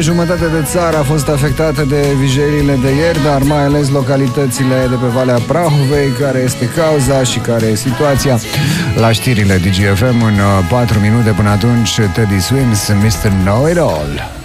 jumătate de țară a fost afectată de vijelile de ieri, dar mai ales localitățile de pe Valea Prahovei. Care este cauza și care e situația? La știrile DGFM în 4 minute. Până atunci, Teddy Swims, Mr. Know-It-All.